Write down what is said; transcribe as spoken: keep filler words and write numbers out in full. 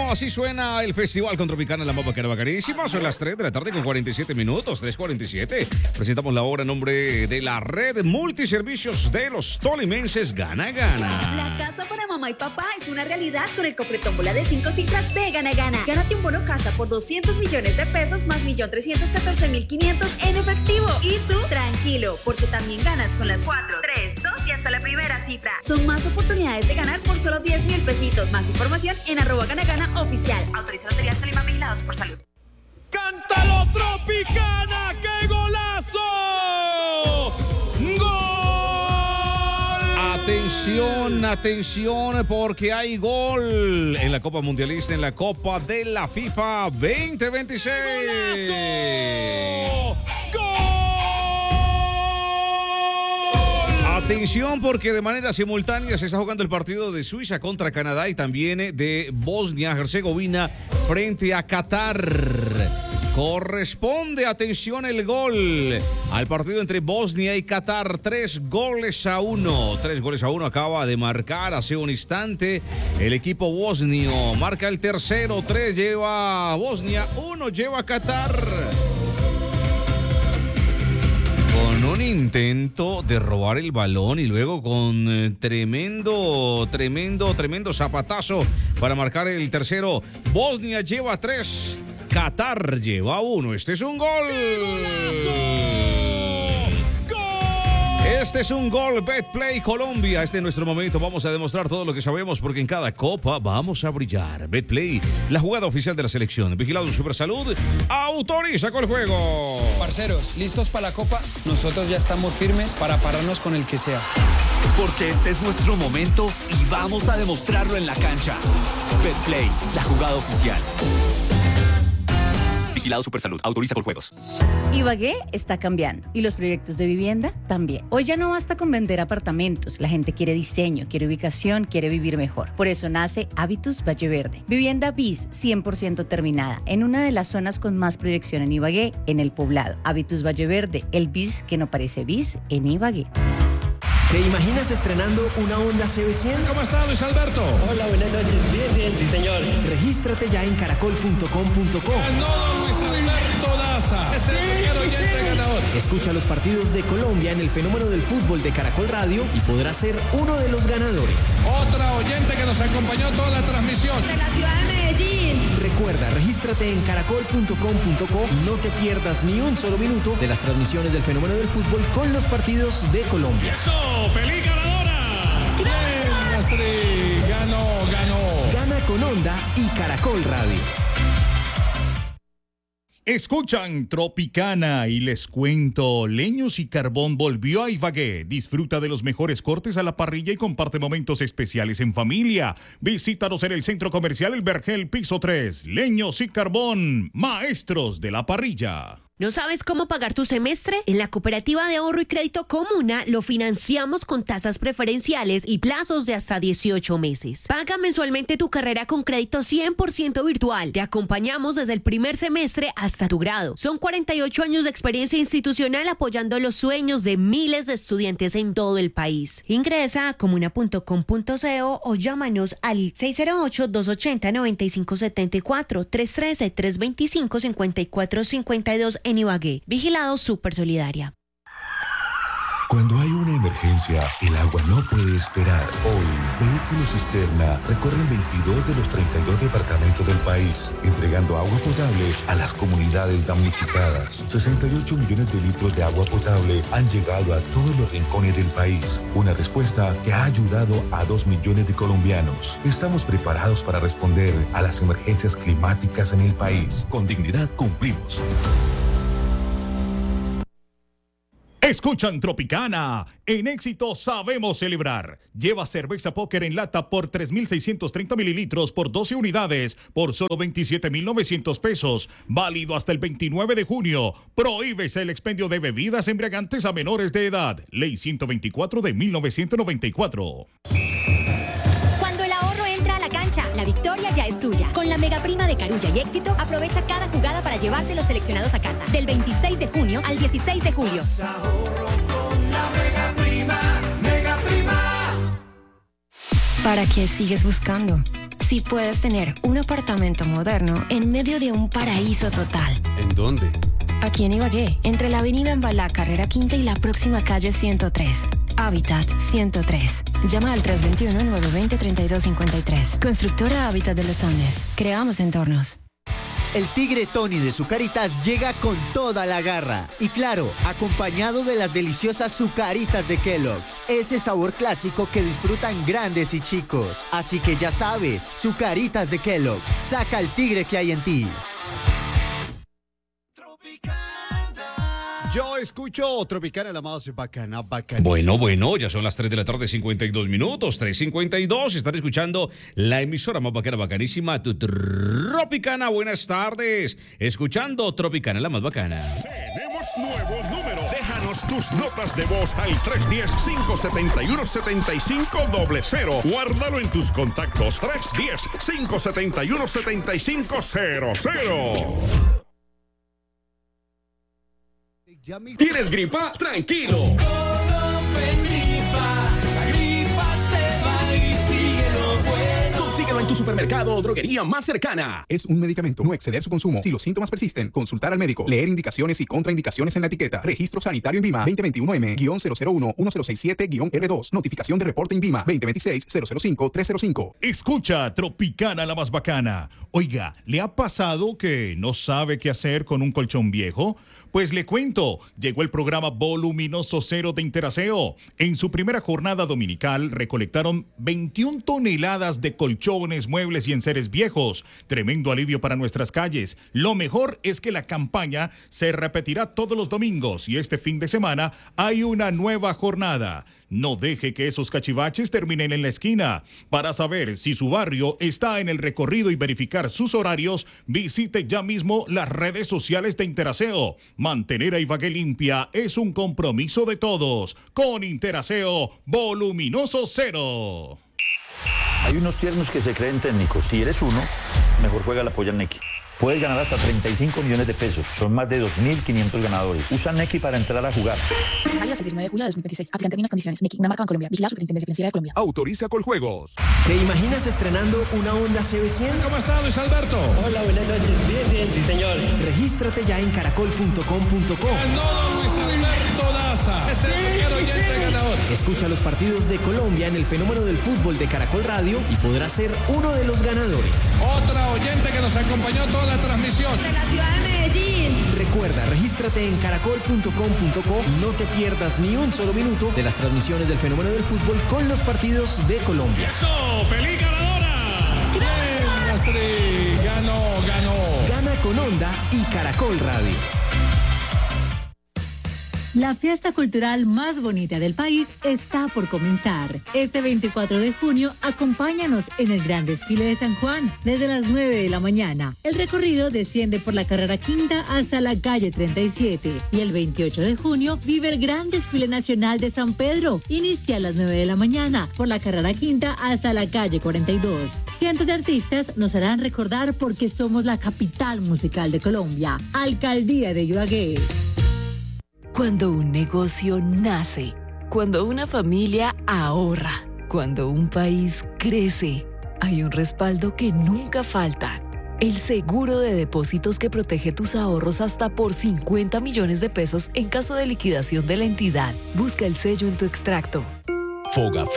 Bueno, así suena el festival con Tropicana en la Mapa Bacanísima. Son las tres de la tarde con cuarenta y siete minutos, tres cuarenta y siete. Presentamos la hora en nombre de la red multiservicios de los tolimenses Gana Gana. La casa para mamá y papá es una realidad con el Copretómbola de cinco cifras de Gana Gana. Gánate un bono casa por doscientos millones de pesos más un millón trescientos catorce mil quinientos en efectivo. Y tú, tranquilo, porque también ganas con las cuatro, tres, dos y hasta la primera cifra. Son más oportunidades de ganar por solo diez mil pesitos. Más información en arroba Gana Gana oficial. Autoriza Lotería Tolima, vigilados por salud. ¡Cántalo, Tropicana! ¡Qué golazo! ¡Gol! Atención, atención, porque hay gol en la Copa Mundialista, en la Copa de la FIFA veinte veintiséis. ¡Golazo! ¡Gol! Atención, porque de manera simultánea se está jugando el partido de Suiza contra Canadá y también de Bosnia-Herzegovina frente a Qatar. Corresponde, atención, el gol al partido entre Bosnia y Qatar. Tres goles a uno. Tres goles a uno acaba de marcar hace un instante el equipo bosnio. Marca el tercero. Tres lleva Bosnia, uno lleva Qatar. Con un intento de robar el balón y luego con eh, tremendo, tremendo, tremendo zapatazo para marcar el tercero. Bosnia lleva tres, Qatar lleva uno. Este es un gol. Este es un gol. Betplay Colombia. Este es nuestro momento. Vamos a demostrar todo lo que sabemos porque en cada copa vamos a brillar. Betplay, la jugada oficial de la selección. Vigilado Supersalud. Autoriza con el juego. Parceros, ¿listos para la copa? Nosotros ya estamos firmes para pararnos con el que sea. Porque este es nuestro momento y vamos a demostrarlo en la cancha. Betplay, la jugada oficial. Vigilado Supersalud. Autoriza con juegos. Ibagué está cambiando y los proyectos de vivienda también. Hoy ya no basta con vender apartamentos. La gente quiere diseño, quiere ubicación, quiere vivir mejor. Por eso nace Habitus Valle Verde. Vivienda bis cien por ciento terminada en una de las zonas con más proyección en Ibagué, en el Poblado. Habitus Valle Verde, el bis que no parece bis en Ibagué. ¿Te imaginas estrenando una Honda C B cien? ¿Cómo está, Luis Alberto? Hola, buenas noches. Bien, bien, sí, señor. Regístrate ya en caracol punto com punto co. Ganó Luis Alberto Daza. Es el primer oyente ganador. Escucha los partidos de Colombia en el fenómeno del fútbol de Caracol Radio y podrás ser uno de los ganadores. Otra oyente que nos acompañó toda la transmisión. De la ciudad de Medellín. Recuerda, regístrate en caracol punto com punto co y no te pierdas ni un solo minuto de las transmisiones del fenómeno del fútbol con los partidos de Colombia. ¡Eso! ¡Feliz ganadora! ¡Bien, Astrid! ¡Ganó, ganó! Gana con Honda y Caracol Radio. Escuchan Tropicana y les cuento, Leños y Carbón volvió a Ibagué. Disfruta de los mejores cortes a la parrilla y comparte momentos especiales en familia. Visítanos en el Centro Comercial El Vergel, piso tres. Leños y Carbón, maestros de la parrilla. ¿No sabes cómo pagar tu semestre? En la Cooperativa de Ahorro y Crédito Comuna lo financiamos con tasas preferenciales y plazos de hasta dieciocho meses. Paga mensualmente tu carrera con crédito cien por ciento virtual. Te acompañamos desde el primer semestre hasta tu grado. Son cuarenta y ocho años de experiencia institucional apoyando los sueños de miles de estudiantes en todo el país. Ingresa a comuna punto com punto co o llámanos al seis cero ocho, dos ocho cero, nueve cinco siete cuatro, tres uno tres, tres dos cinco, cinco cuatro cinco dos en Ibagué. Vigilado Super Solidaria. Cuando hay una emergencia, el agua no puede esperar. Hoy, Vehículos Cisterna recorren veintidós de los treinta y dos departamentos del país, entregando agua potable a las comunidades damnificadas. sesenta y ocho millones de litros de agua potable han llegado a todos los rincones del país. Una respuesta que ha ayudado a dos millones de colombianos. Estamos preparados para responder a las emergencias climáticas en el país. Con dignidad cumplimos. Escuchan Tropicana. En Éxito sabemos celebrar. Lleva cerveza Póker en lata por tres mil seiscientos treinta mililitros por doce unidades por solo veintisiete mil novecientos pesos. Válido hasta el veintinueve de junio. Prohíbese el expendio de bebidas embriagantes a menores de edad. Ley ciento veinticuatro de mil novecientos noventa y cuatro. Cuando el ahorro entra a la cancha, la victoria ya es tuya. Con la mega prima de Carulla y Éxito, aprovecha cada jugada para llevarte los seleccionados a casa. Del veintiséis de junio al dieciséis de julio. Con la mega prima, mega prima. ¿Para qué sigues buscando? Así puedes tener un apartamento moderno en medio de un paraíso total. ¿En dónde? Aquí en Ibagué, entre la avenida Embalá, carrera quinta y la próxima calle ciento tres. Hábitat ciento tres. Llama al tres dos uno, nueve dos cero, tres dos cinco tres. Constructora Hábitat de los Andes. Creamos entornos. El Tigre Tony de Zucaritas llega con toda la garra. Y claro, acompañado de las deliciosas Zucaritas de Kellogg's. Ese sabor clásico que disfrutan grandes y chicos. Así que ya sabes, Zucaritas de Kellogg's. Saca el tigre que hay en ti. Yo escucho Tropicana, la más bacana, bacana. Bueno, bueno, ya son las tres de la tarde, cincuenta y dos minutos, tres cincuenta y dos. Están escuchando la emisora más bacana, bacanísima, tu Tropicana. Buenas tardes. Escuchando Tropicana, la más bacana. Tenemos nuevo número. Déjanos tus notas de voz al tres uno cero, cinco siete uno, siete cinco cero cero. Guárdalo en tus contactos. tres uno cero, cinco siete uno, siete cinco cero cero. ¿Tienes gripa? Tranquilo. Consíguelo en tu supermercado o droguería más cercana. Es un medicamento. No exceder su consumo. Si los síntomas persisten, consultar al médico. Leer indicaciones y contraindicaciones en la etiqueta. Registro sanitario INVIMA veinte veintiuno M cero cero uno uno cero seis siete R dos. Notificación de reporte INVIMA veinte veintiséis cero cero cinco tres cero cinco. Escucha Tropicana, la más bacana. Oiga, ¿le ha pasado que no sabe qué hacer con un colchón viejo? Pues le cuento, llegó el programa Voluminoso Cero de Interaseo. En su primera jornada dominical recolectaron veintiuna toneladas de colchones, muebles y enseres viejos. Tremendo alivio para nuestras calles. Lo mejor es que la campaña se repetirá todos los domingos y este fin de semana hay una nueva jornada. No deje que esos cachivaches terminen en la esquina. Para saber si su barrio está en el recorrido y verificar sus horarios, visite ya mismo las redes sociales de Interaseo. Mantener a Ibagué limpia es un compromiso de todos. Con Interaseo, Voluminoso Cero. Hay unos tiernos que se creen técnicos. Si eres uno, mejor juega la polla Neki. Puedes ganar hasta treinta y cinco millones de pesos. Son más de dos mil quinientos ganadores. Usa Neki para entrar a jugar. Válido hasta el diecinueve de julio de dos mil veintiséis. Aplican términos y condiciones. Neki, una marca Bancolombia. Vigilado Superintendencia Financiera de Colombia. Autoriza Coljuegos. ¿Te imaginas estrenando una Honda C B cien? ¿Cómo está, Luis Alberto? Hola, buenas noches. Bien, bien, sí, señor. Regístrate ya en caracol punto com punto co. Ganó Luis Alberto Daza. Es el primer oyente ganador. Escucha los partidos de Colombia en el fenómeno del fútbol de Caracol Radio y podrás ser uno de los ganadores. Otra oyente que nos acompañó toda la transmisión. De la ciudad de Medellín. Recuerda, regístrate en caracol punto com punto co y no te pierdas ni un solo minuto de las transmisiones del fenómeno del fútbol con los partidos de Colombia. ¡Eso! ¡Feliz ganadora! ¡Bien, Astrid! ¡Ganó, ganó! Gana con Honda y Caracol Radio. La fiesta cultural más bonita del país está por comenzar. Este veinticuatro de junio, acompáñanos en el gran desfile de San Juan desde las nueve de la mañana. El recorrido desciende por la carrera quinta hasta la calle treinta y siete. Y el veintiocho de junio vive el gran desfile nacional de San Pedro. Inicia a las nueve de la mañana por la carrera quinta hasta la calle cuarenta y dos. Cientos de artistas nos harán recordar porque somos la capital musical de Colombia. Alcaldía de Ibagué. Cuando un negocio nace, cuando una familia ahorra, cuando un país crece, hay un respaldo que nunca falta. El seguro de depósitos que protege tus ahorros hasta por cincuenta millones de pesos en caso de liquidación de la entidad. Busca el sello en tu extracto. Fogafé